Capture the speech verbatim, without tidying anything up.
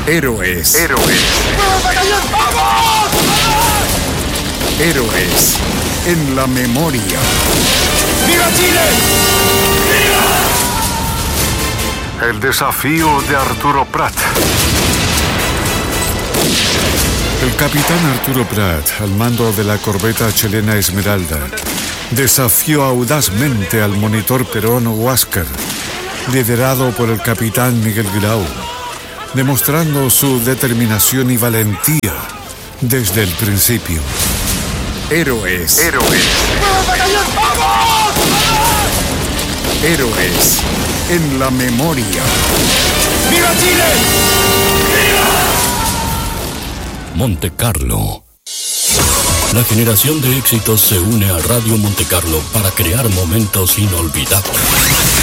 Héroes. Héroes. ¡Vamos, batallón! ¡Vamos! Héroes en la memoria. ¡Viva Chile! ¡Viva! El desafío de Arturo Prat. El capitán Arturo Prat, al mando de la corbeta chilena Esmeralda, desafió audazmente al monitor peruano Huáscar, liderado por el capitán Miguel Grau, demostrando su determinación y valentía desde el principio. Héroes. Héroes. ¡Vamos, batallón! ¡Vamos! Héroes en la memoria. ¡Viva Chile! ¡Viva! Monte Carlo. La generación de éxitos se une a Radio Monte Carlo para crear momentos inolvidables.